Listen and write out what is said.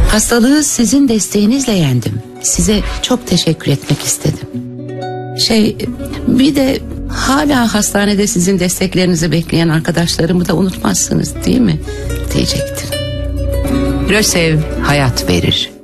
Hastalığı sizin desteğinizle yendim. Size çok teşekkür etmek istedim. Bir de hala hastanede sizin desteklerinizi bekleyen arkadaşlarımı da unutmazsınız değil mi? Diyecektim. Rösev hayat verir.